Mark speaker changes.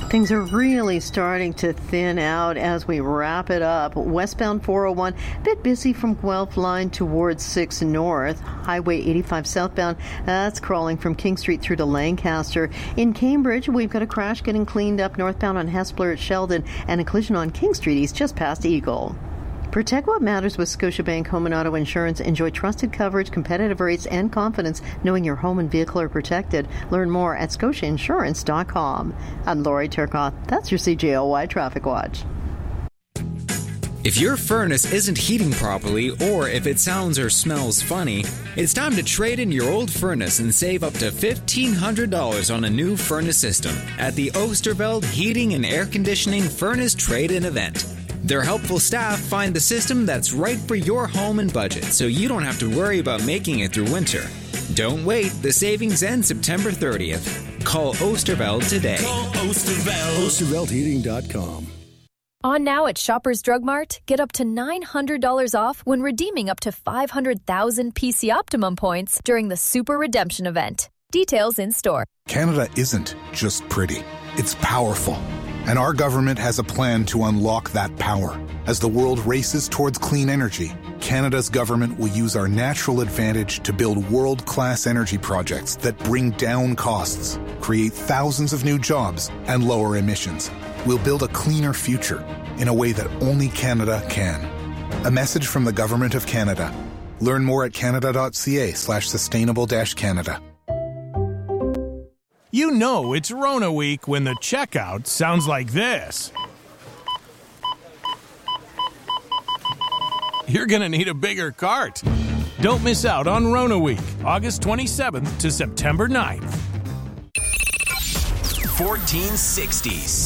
Speaker 1: Things are really starting to thin out as we wrap it up. Westbound 401, a bit busy from Guelph Line towards 6 North. Highway 85 southbound, that's crawling from King Street through to Lancaster. In Cambridge, we've got a crash getting cleaned up northbound on Hespeler at Sheldon and a collision on King Street East just past Eagle. Protect what matters with Scotiabank Home and Auto Insurance. Enjoy trusted coverage, competitive rates, and confidence knowing your home and vehicle are protected. Learn more at scotiainsurance.com. I'm Lori Turcotte. That's your CJOY Traffic Watch.
Speaker 2: If your furnace isn't heating properly, or if it sounds or smells funny, it's time to trade in your old furnace and save up to $1,500 on a new furnace system at the Oosterveld Heating and Air Conditioning Furnace Trade-In event. Their helpful staff find the system that's right for your home and budget, so you don't have to worry about making it through winter. Don't wait. The savings end September 30th. Call Oosterveld today.
Speaker 3: Call Oosterveld. OosterveldHeating.com.
Speaker 4: On now at Shoppers Drug Mart, get up to $900 off when redeeming up to 500,000 PC Optimum points during the Super Redemption event. Details in store.
Speaker 5: Canada isn't just pretty. It's powerful. And our government has a plan to unlock that power. As the world races towards clean energy, Canada's government will use our natural advantage to build world-class energy projects that bring down costs, create thousands of new jobs, and lower emissions. We'll build a cleaner future in a way that only Canada can. A message from the Government of Canada. Learn more at canada.ca/sustainable-Canada.
Speaker 6: You know it's Rona week when the checkout sounds like this. You're going to need a bigger cart. Don't miss out on Rona week, August 27th to September 9th.
Speaker 3: 1460s.